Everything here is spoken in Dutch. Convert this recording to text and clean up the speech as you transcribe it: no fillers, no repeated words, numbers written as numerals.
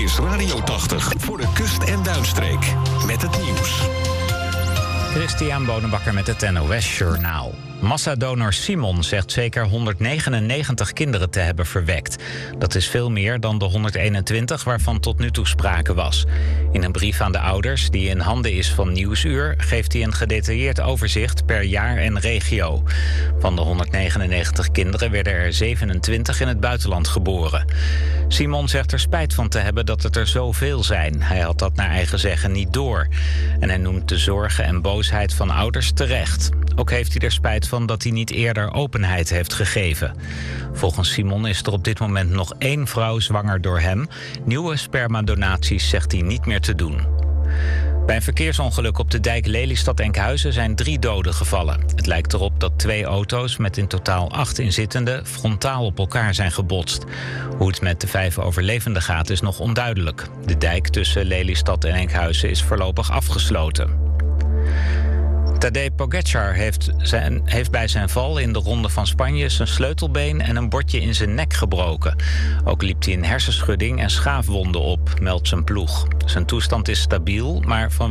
is Radio 80 voor de kust- en duinstreek. Met het nieuws. Christian Bonenbakker met het NOS Journaal. Massadonor Simon zegt zeker 199 kinderen te hebben verwekt. Dat is veel meer dan de 121 waarvan tot nu toe sprake was. In een brief aan de ouders, die in handen is van Nieuwsuur, geeft hij een gedetailleerd overzicht per jaar en regio. Van de 199 kinderen werden er 27 in het buitenland geboren. Simon zegt er spijt van te hebben dat het er zoveel zijn. Hij had dat naar eigen zeggen niet door. En hij noemt de zorgen en boosheid van ouders terecht. Ook heeft hij er spijt van dat hij niet eerder openheid heeft gegeven. Volgens Simon is er op dit moment nog 1 vrouw zwanger door hem. Nieuwe spermadonaties zegt hij niet meer te doen. Bij een verkeersongeluk op de dijk Lelystad-Enkhuizen zijn 3 doden gevallen. Het lijkt erop dat 2 auto's met in totaal 8 inzittenden frontaal op elkaar zijn gebotst. Hoe het met de 5 overlevenden gaat is nog onduidelijk. De dijk tussen Lelystad en Enkhuizen is voorlopig afgesloten. Tadej Pogačar heeft bij zijn val in de Ronde van Spanje zijn sleutelbeen en een botje in zijn nek gebroken. Ook liep hij een hersenschudding en schaafwonden op, meldt zijn ploeg. Zijn toestand is stabiel, maar vanwege